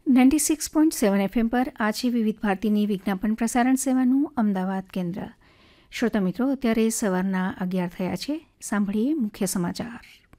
96.7 FM પર આ છે વિવિધ ભારતીની વિજ્ઞાપન પ્રસારણ સેવાનું અમદાવાદ કેન્દ્ર. શ્રોતા મિત્રો, અત્યારે સવારના 11 થયા છે. સાંભળીએ મુખ્ય સમાચાર.